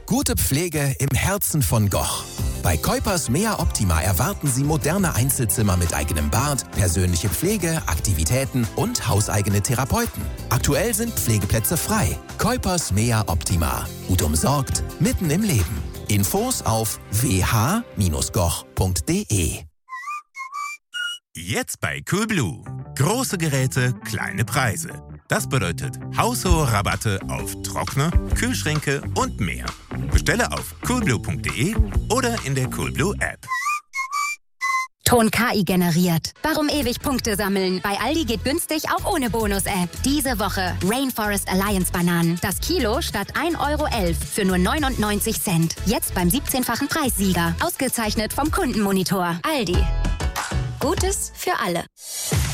Gute Pflege im Herzen von Goch. Bei Kuipers Mea Optima erwarten Sie moderne Einzelzimmer mit eigenem Bad, persönliche Pflege, Aktivitäten und hauseigene Therapeuten. Aktuell sind Pflegeplätze frei. Kuipers Mea Optima. Gut umsorgt, mitten im Leben. Infos auf wh-goch.de. Jetzt bei Coolblue. Große Geräte, kleine Preise. Das bedeutet haushohe Rabatte auf Trockner, Kühlschränke und mehr. Bestelle auf coolblue.de oder in der Coolblue App. Ton KI generiert. Warum ewig Punkte sammeln? Bei Aldi geht günstig auch ohne Bonus-App. Diese Woche Rainforest Alliance Bananen. Das Kilo statt 1,11 € für nur 99 Cent. Jetzt beim 17-fachen Preissieger. Ausgezeichnet vom Kundenmonitor. Aldi. Gutes für alle.